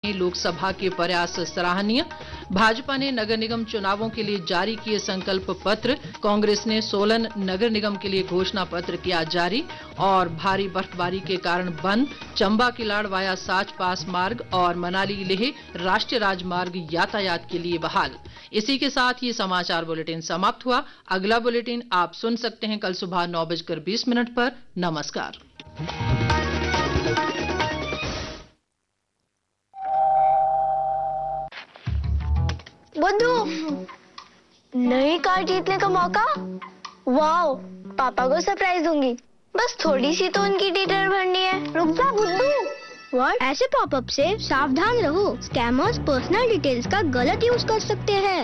लोकसभा के प्रयास सराहनीय। भाजपा ने नगर निगम चुनावों के लिए जारी किए संकल्प पत्र। कांग्रेस ने सोलन नगर निगम के लिए घोषणा पत्र किया जारी। और भारी बर्फबारी के कारण बंद चंबा किलाड़ वाया साच पास मार्ग और मनाली लेह राष्ट्रीय राजमार्ग यातायात के लिए बहाल। इसी के साथ ये समाचार बुलेटिन समाप्त हुआ। अगला बुलेटिन आप सुन सकते हैं कल सुबह 9:20 पर। नमस्कार। बुद्धू, नई कार जीतने का मौका। वाओ, पापा को सरप्राइज दूंगी। बस थोड़ी सी तो उनकी डिटेल भरनी है। रुक जा बुद्धू। व्हाट? ऐसे पॉपअप से सावधान रहो। स्कैमर्स पर्सनल डिटेल्स का गलत यूज कर सकते हैं।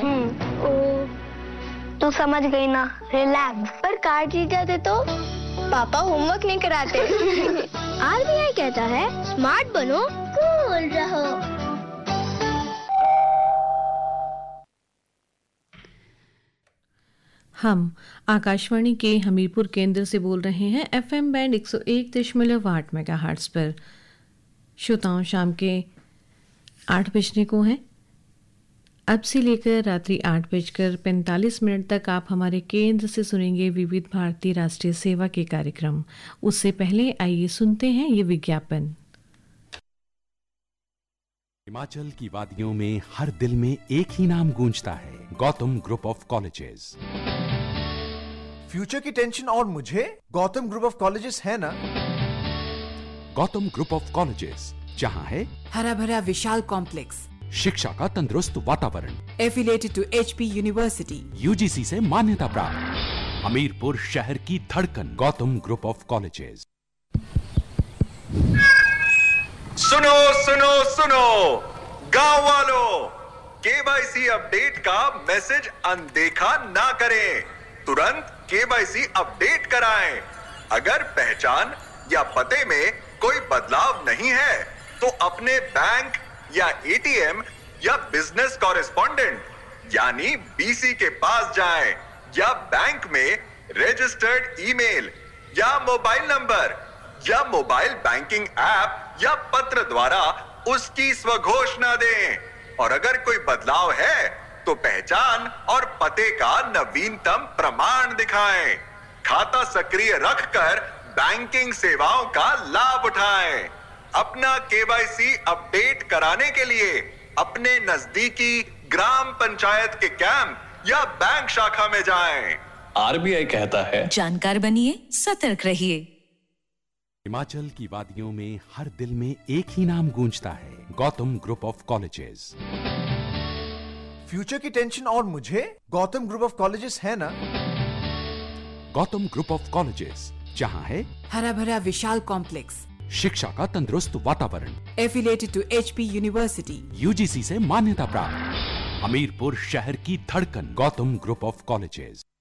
तो समझ गई ना, रिलैक्स। पर कार जीत जाते तो पापा होमवर्क नहीं कराते। आरबीआई कहता है स्मार्ट बनो, कूल रहो। हम आकाशवाणी के हमीरपुर केंद्र से बोल रहे हैं एफएम बैंड 101.8 मेगाहर्ट्ज पर। श्रोताओं, शाम के 8 बजने को हैं। अब से लेकर रात्रि 8:45 तक आप हमारे केंद्र से सुनेंगे विविध भारती राष्ट्रीय सेवा के कार्यक्रम। उससे पहले आइए सुनते हैं ये विज्ञापन। हिमाचल की वादियों में हर दिल में एक ही नाम गूंजता है, Gautam group of colleges. Future की टेंशन और मुझे गौतम ग्रुप ऑफ कॉलेजेस है ना। गौतम ग्रुप ऑफ कॉलेजेस, जहां है हरा भरा विशाल कॉम्प्लेक्स, शिक्षा का तंदुरुस्त वातावरण, affiliated to HP university, UGC से मान्यता प्राप्त, हमीरपुर शहर की धड़कन, गौतम ग्रुप ऑफ कॉलेजेस। सुनो सुनो सुनो गांव वालों, केवाईसी अपडेट का मैसेज अनदेखा ना करें। तुरंत केवाईसी अपडेट कराएं। अगर पहचान या पते में कोई बदलाव नहीं है तो अपने बैंक या एटीएम या बिजनेस कॉरेस्पॉन्डेंट यानी बीसी के पास जाएं या बैंक में रजिस्टर्ड ईमेल या मोबाइल नंबर या मोबाइल बैंकिंग ऐप या पत्र द्वारा उसकी स्वघोषणा दें। और अगर कोई बदलाव है तो पहचान और पते का नवीनतम प्रमाण दिखाएं। खाता सक्रिय रखकर बैंकिंग सेवाओं का लाभ उठाएं। अपना केवाईसी अपडेट कराने के लिए अपने नजदीकी ग्राम पंचायत के कैंप या बैंक शाखा में जाएं। आरबीआई कहता है, जानकार बनिए, सतर्क रहिए। हिमाचल की वादियों में हर दिल में एक ही नाम गूंजता है, Gautam group of colleges. Future की टेंशन और मुझे गौतम ग्रुप ऑफ कॉलेजेस है ना। गौतम ग्रुप ऑफ कॉलेजेस, जहां है हरा भरा विशाल कॉम्प्लेक्स, शिक्षा का तंदुरुस्त वातावरण, affiliated to HP university, UGC से मान्यता प्राप्त, हमीरपुर शहर की धड़कन, गौतम ग्रुप ऑफ कॉलेजेस।